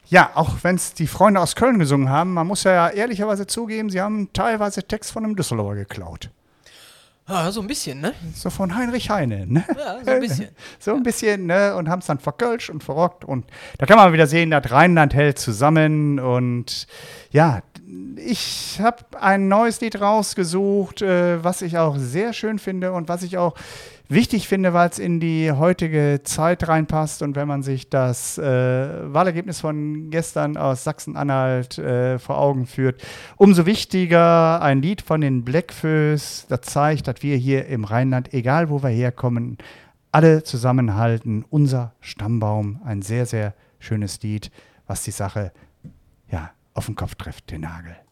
Ja, auch wenn es die Freunde aus Köln gesungen haben, man muss ja ehrlicherweise zugeben, sie haben teilweise Text von einem Düsseldorfer geklaut. Ja, so ein bisschen, ne? So von Heinrich Heine, ne? Ja, so ein bisschen. So ein bisschen, ne? Und haben es dann verkölscht und verrockt. Und da kann man wieder sehen, das Rheinland hält zusammen. Und ja, ich habe ein neues Lied rausgesucht, was ich auch sehr schön finde und was ich auch wichtig finde, weil es in die heutige Zeit reinpasst. Und wenn man sich das Wahlergebnis von gestern aus Sachsen-Anhalt vor Augen führt, umso wichtiger ein Lied von den Bläckfüß, das zeigt, dass wir hier im Rheinland, egal wo wir herkommen, alle zusammenhalten. Unser Stammbaum, ein sehr, sehr schönes Lied, was die Sache ja auf den Kopf trifft, den Nagel.